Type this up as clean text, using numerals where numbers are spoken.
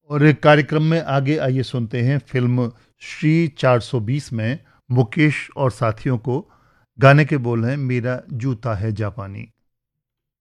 और एक कार्यक्रम में आगे आइए सुनते हैं फिल्म श्री 420 में मुकेश और साथियों को। गाने के बोल हैं मेरा जूता है जापानी।